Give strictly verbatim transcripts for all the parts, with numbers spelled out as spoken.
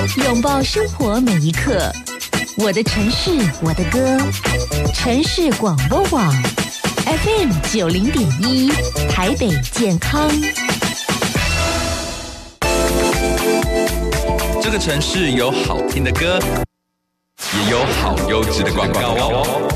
拥抱生活每一刻。我的城市，我的歌。城市广播网 F M 九零点一，台北健康。 这个城市有好听的歌，也有好优质的广告哦。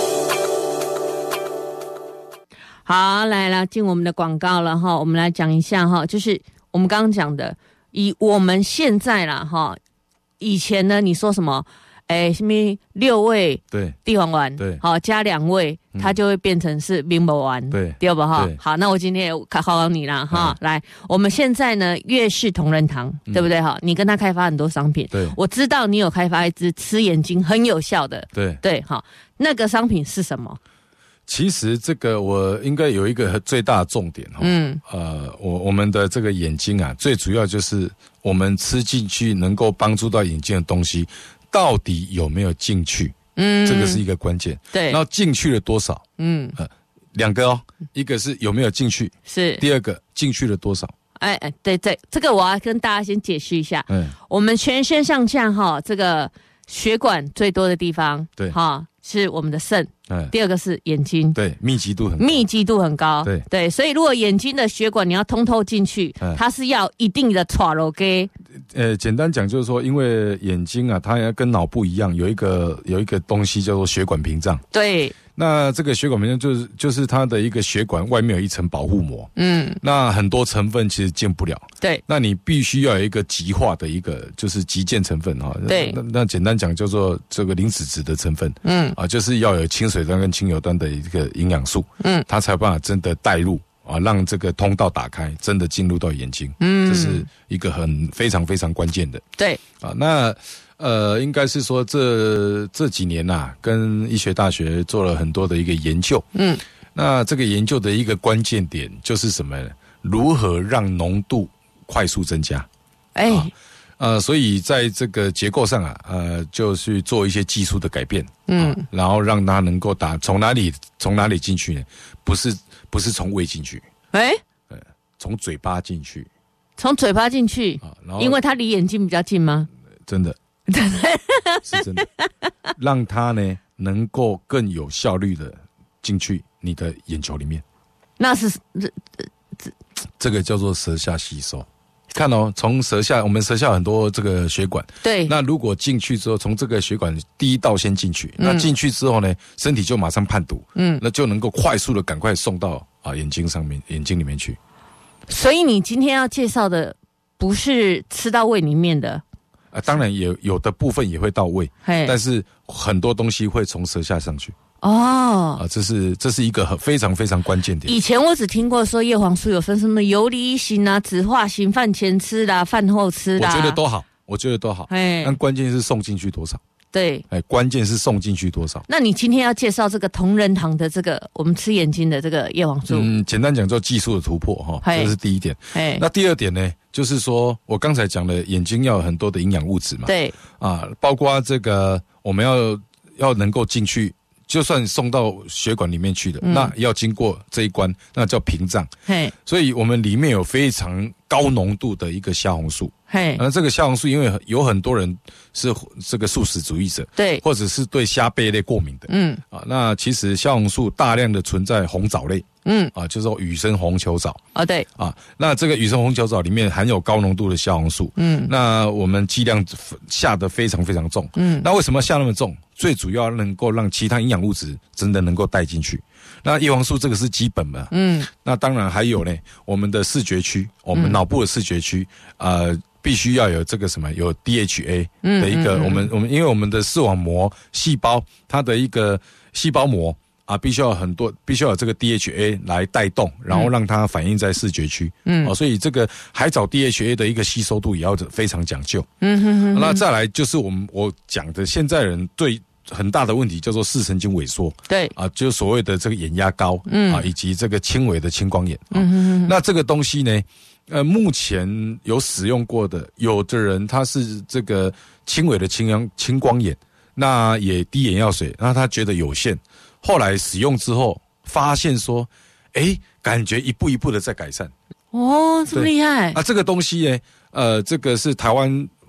好，来了，进我们的广告了哈。我们来讲一下哈，就是我们刚刚讲的，以我们现在啦哈，以前呢，你说什么？哎，什么六味对地黄丸， 对， 好加两味，它就会变成是柠檬丸， 对， 对不哈？ 对好，那我今天也考考你啦哈。来，我们现在呢，悦氏同仁堂，对不对哈？你跟他开发很多商品， 对， 我知道你有开发一支吃眼睛很有效的， 对对，好，那个商品是什么？ 其实这个我应该有一个最大的重点哈，嗯，呃，我我们的这个眼睛啊，最主要就是我们吃进去能够帮助到眼睛的东西，到底有没有进去？嗯，这个是一个关键。对，然后进去了多少？嗯，呃，两个哦，一个是有没有进去，是第二个进去了多少？ 哎哎，对对，这个我要跟大家先解释一下。嗯，我们全身上下哈，这个血管最多的地方，对哈。是我们的肾，嗯，第二个是眼睛， 对，密集度很高密集度很高， 对对，所以如果眼睛的血管你要通透进去，嗯、它是要一定的插入给。 呃，简单讲就是说，因为眼睛啊，它要跟脑部一样，有一个有一个东西叫做血管屏障， 对。 那这个血管屏障就是就是它的一个血管外面有一层保护膜，嗯，那很多成分其实进不了，对，那你必须要有一个极化的一个就是极键成分哈，对，那那简单讲叫做这个磷脂质的成分，嗯，啊，就是要有清水端跟清油端的一个营养素，嗯，它才有办法真的带入啊，让这个通道打开，真的进入到眼睛，嗯，这是一个很非常非常关键的，对，啊，那。呃，应该是说这这几年呐、啊，跟医学大学做了很多的一个研究。嗯，那这个研究的一个关键点就是什么呢？如何让浓度快速增加？哎、欸啊，呃，所以在这个结构上啊，呃，就去做一些技术的改变。嗯、啊，然后让它能够打从哪里从哪里进去呢？不是不是从胃进去，哎、欸，呃，从嘴巴进去。 从嘴巴进去啊，然后因为它离眼睛比较近吗？ 真的。是真的，让它呢能够更有效率的进去你的眼球里面。 那是这这这个叫做舌下吸收。看哦，从舌下，我们舌下有很多这个血管，对。那如果进去之后，从这个血管第一道先进去，嗯、那进去之后呢，身体就马上判读，嗯，那就能够快速的赶快送到啊眼睛上面，眼睛里面去。 所以你今天要介绍的不是吃到胃里面的。 啊，当然也有的部分也会到位，但是很多东西会从舌下上去。哦，啊，这是这是一个很非常非常关键点。 以前我只听过说叶黄素有分什么游离型啊、酯化型，饭前吃啦、饭后吃啦。 我觉得都好，我觉得都好。哎，但关键是送进去多少。 对， 哎，关键是送进去多少。 那你今天要介绍这个同仁堂的这个我们吃眼睛的这个叶黄素， 嗯，简单讲做技术的突破哈，这是第一点。哎，那第二点呢？就是说我刚才讲了，眼睛要有很多的营养物质嘛，对，啊，包括这个我们要要能够进去，就算送到血管里面去的，嗯、那要经过这一关，那叫屏障。嘿，所以我们里面有非常高浓度的一个虾红素。嘿，那这个虾红素，因为有很多人是这个素食主义者，对，或者是对虾贝类过敏的，嗯，啊，那其实虾红素大量的存在红藻类。嗯啊，就是说羽生红球藻啊，对啊，那这个羽生红球藻里面含有高浓度的虾红素，嗯，那我们剂量下得非常非常重，嗯，那为什么下那么重？最主要能够让其他营养物质真的能够带进去。那叶黄素这个是基本嘛，嗯，那当然还有呢，我们的视觉区，我们脑部的视觉区，呃，必须要有这个什么，有 D H A 的一个，嗯嗯嗯、我们我们因为我们的视网膜细胞它的一个细胞膜。啊，必须要很多，必须要有这个 D H A 来带动，然后让它反映在视觉区。嗯，哦，所以这个海藻 D H A 的一个吸收度也要非常讲究。嗯哼哼。那再来就是我们我讲的现在人对很大的问题叫做视神经萎缩。对。啊，就是所谓的这个眼压高，嗯，啊，以及这个轻微的青光眼。嗯哼哼。那这个东西呢，呃，目前有使用过的，有的人他是这个轻微的青光青光眼，那也滴眼药水，那他觉得有限。后来使用之后，发现说，哎，感觉一步一步的在改善。 哦，这么厉害！ 啊，这个东西呢，呃，这个是台湾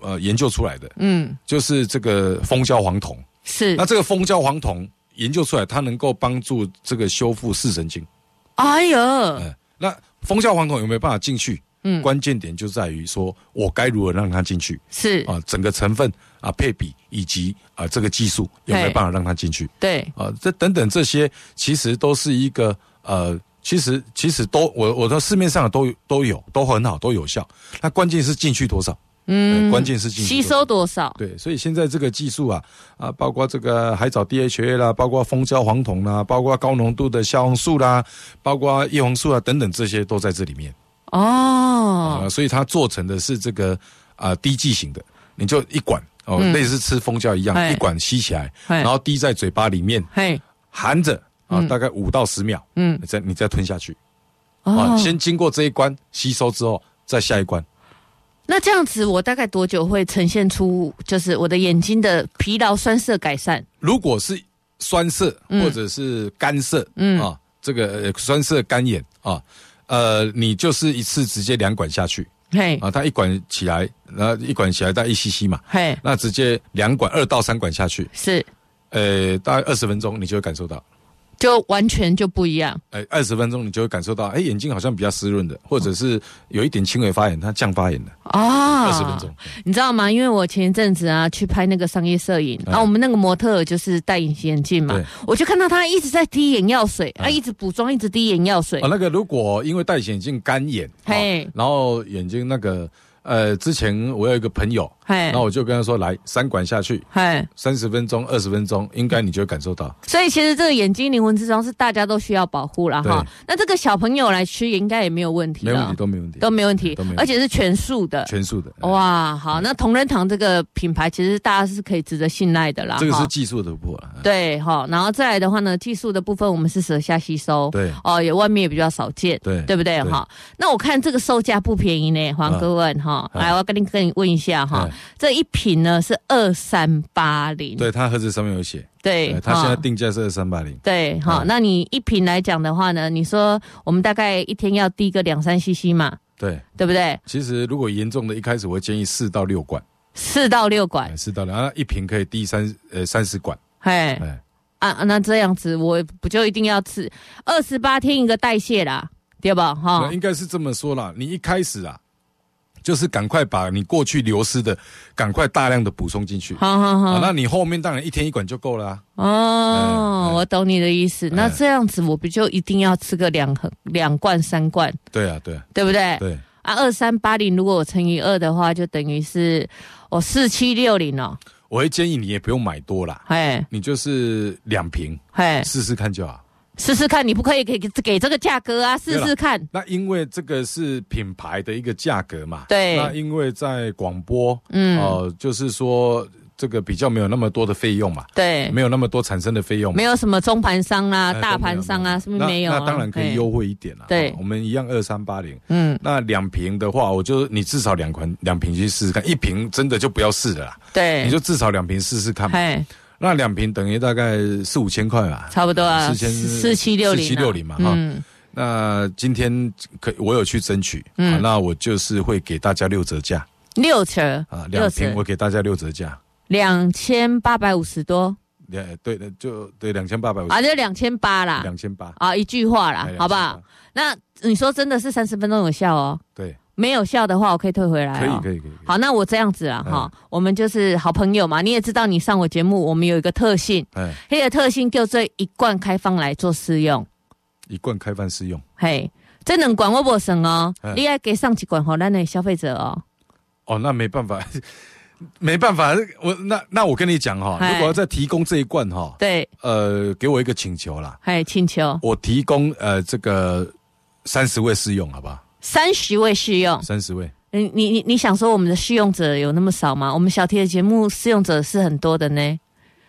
呃研究出来的，嗯，就是这个蜂胶黄酮。 是， 那这个蜂胶黄酮研究出来，它能够帮助这个修复视神经。 哎呀、 呃，那蜂胶黄酮有没有办法进去？嗯，关键点就在于说我该如何让它进去。 是啊、呃，整个成分啊、配比以及啊、呃、这个技术有没有办法让它进去？ 对啊、呃，这等等这些其实都是一个呃，其实其实都我我的市面上的都都有都很好都有效，那关键是进去多少。嗯，关键是进吸收多少？ 对，所以现在这个技术啊啊，包括这个海藻 D H A 啦，包括蜂胶黄酮啦，包括高浓度的虾黄素啦，包括叶黄素啊等等，这些都在这里面。哦，啊，所以它做成的是这个啊滴剂型的，你就一管哦，嗯、类似吃蜂胶一样，一管吸起来，然后滴在嘴巴里面，含着啊、嗯，大概五到十秒，嗯，你再你再吞下去。哦、啊，先经过这一关吸收之后，再下一关。 那这样子，我大概多久会呈现出就是我的眼睛的疲劳酸涩改善？如果是酸涩或者是干涩，嗯啊，这个酸涩干眼啊，呃，你就是一次直接两管下去，嘿啊，它一管起来，然后一管起来大概一 C C 嘛，嘿，那直接两管二到三管下去， 是， 呃，大概二十分钟你就会感受到。 就完全就不一样。 哎，二十分钟你就会感受到，哎，眼睛好像比较湿润的，或者是有一点轻微发炎，它降发炎的。啊，二十分钟， 你知道吗？因为我前一阵子啊去拍那个商业摄影，然、哎、后我们那个模特儿就是戴隐形眼镜嘛，我就看到他一直在滴眼药水，他、哎啊、一直补妆，一直滴眼药水。 啊，那个如果因为戴隐形眼镜干眼，嘿、哦，然后眼睛那个。呃，之前我有一个朋友，然后我就跟他说，来三管下去，三十分钟、二十分钟，应该你就会感受到。 所以其实这个眼睛灵魂之窗是大家都需要保护啦哈。那这个小朋友来吃应该也没有问题， 没问题，都没问题， 都没问题，而且是全素的， 全素的。 哇，好，那同仁堂这个品牌其实大家是可以值得信赖的啦。 这个是技术的突破了。 对哈，然后再来的话呢，技术的部分我们是舌下吸收， 对哦，也外面也比较少见， 对， 对不对哈？那我看这个售价不便宜呢，黄哥问哈，来，我要跟你。跟你问一下哈，这一瓶呢是二三八零， 对，它盒子上面有写， 对， 它现在定价是二三八零， 对，好，那你一瓶来讲的话呢，你说我们大概一天要滴个两三 C C 嘛， 对， 对不对？ 其实如果严重的，一开始我会建议四到六管， 四到六管， 四到六，那一瓶可以滴三呃三十管， 嘿，啊，那这样子我不就一定要吃二十八天一个代谢啦，对吧？哈， 应该是这么说啦，你一开始啊。就是赶快把你过去流失的，赶快大量的补充进去。 好好好、 啊，那你后面当然一天一管就够了啊。 哦、嗯，我懂你的意思。嗯、那这样子我不就一定要吃个两盒、两罐、三罐？ 对啊，对啊， 对不对？ 对啊，二三八零如果我乘以二的话，就等于是我四七六零哦。 我会建议你也不用买多啦，哎，你就是两瓶，哎，试试看就好。 试试看，你不可以给给这个价格啊！试试看。 那因为这个是品牌的一个价格嘛， 对。 那因为在广播，嗯，哦、呃，就是说这个比较没有那么多的费用嘛， 对， 没有那么多产生的费用， 没有什么中盘商啊、大盘商啊，是不是没有、啊那？那当然可以优惠一点啦。 对， 我们一样二三八零，嗯，那两瓶的话，我就你至少两款两瓶去试试看，一瓶真的就不要试了啦， 对， 你就至少两瓶试试看嘛。那两瓶等于大概四五千块嘛， 差不多啊， 四千四七六零， 四七六零嘛哈。嗯、那今天可我有去争取，嗯、啊，那我就是会给大家六折价， 六折啊，两瓶我给大家六折价， 两千八百五十多。 两对的就对两千八百五十啊，就两千八啦， 两千八啊，一句话啦，好不好？那你说真的是三十分钟有效哦？ 对。 没有效的话，我可以退回来、 哦。可以，可以，可以。 好，那我这样子啊，哈、嗯，我们就是好朋友嘛。你也知道，你上我节目，我们有一个特性，嗯，那个特性叫做一罐开放来做试用。 一罐开放试用。 嘿，这两罐我不省哦，嗯、你要给上几罐给咱的消费者哦。 哦，那没办法，没办法，我那那我跟你讲哈、哦，如果要再提供这一罐哈、哦， 对， 呃，给我一个请求啦。 嘿，请求。 我提供呃这个三十位试用，好不好？ 三十位试用， 三十位。 你你你你想说我们的试用者有那么少吗？我们小 T 的节目试用者是很多的呢。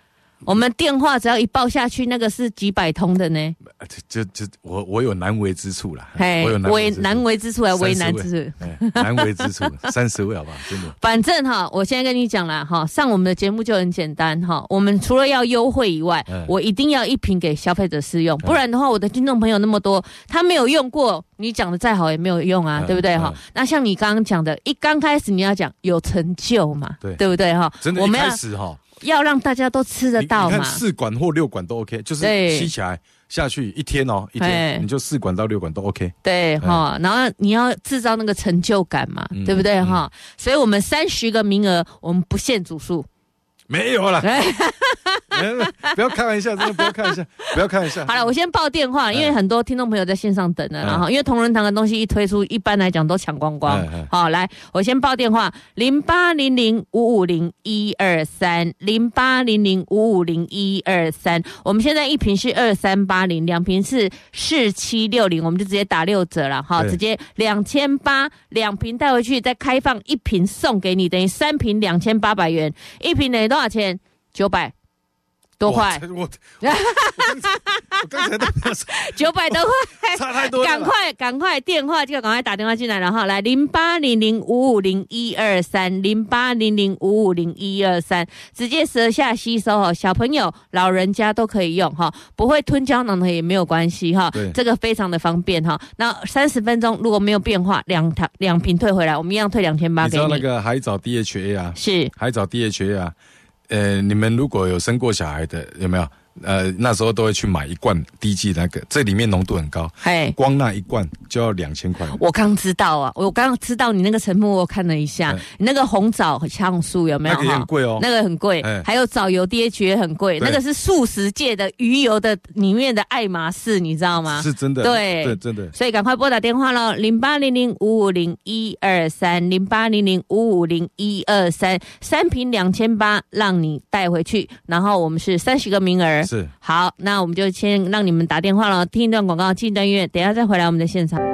我们电话只要一报下去，那个是几百通的呢。 就就我我有难为之处啦， 我有难为难为之处还为难之处， 难为之处三十位好不好？真的。 反正哈，我现在跟你讲啦哈，上我们的节目就很简单哈。我们除了要优惠以外，嗯、我一定要一瓶给消费者试用，不然的话，我的听众朋友那么多，他没有用过，你讲的再好也没有用啊，嗯、对不对哈？嗯、那像你刚刚讲的，一刚开始你要讲有成就嘛，对对不对哈？ 真的，一开始哈。 要让大家都吃得到嘛？ 你看四管或六管都 OK， 就是吸起来下去一天哦，一天你就四管到六管都 OK。 对哈，然后你要制造那个成就感嘛，嗯、对不对哈？嗯、所以我们三十个名额，我们不限组数。 没有啦，不要开玩笑，真的不要开玩笑，不要开玩笑。 好了，我先报电话，因为很多听众朋友在线上等了，然后因为同仁堂的东西一推出，一般来讲都抢光光。好，来，我先报电话：零八零零五五零一二三，零八零零五五零一二三。我们现在一瓶是二三八零，两瓶是四七六零，我们就直接打六折了哈，直接两千八，两瓶带回去，再开放一瓶送给你，等于三瓶两千八百元，一瓶等于多少钱？九百多块。 我我刚才都九百多块， 差太多了。 赶快赶快电话就赶快打电话进来，然后来零八零零五五零一二三，零八零零五五零一二三，直接舌下吸收哈，小朋友、老人家都可以用哈，不会吞胶囊的也没有关系哈，这个非常的方便哈。那三十分钟如果没有变化，两两两瓶退回来，我们一样退两千八给你。 你知道那个海藻 D H A 啊？ 是海藻 D H A 啊。呃，你们如果有生过小孩的，有没有？呃，那时候都会去买一罐滴剂那个，这里面浓度很高，哎，光那一罐就要两千块。 我刚知道啊，我刚知道你那个成分，我看了一下，你那个红枣酵素有没有？ 那个也很贵哦， 那个很贵，还有藻油 D H 也很贵，那个是素食界的鱼油的里面的爱马仕，你知道吗？ 是真的， 对， 对，真的。 所以赶快拨打电话咯，零八零零五五零一二三，零八零零五五零一二三，三瓶两千八，让你带回去，然后我们是三十个名额， 是好。那我们就先让你们打电话了，听一段广告，进一段音乐，等一下再回来我们的现场。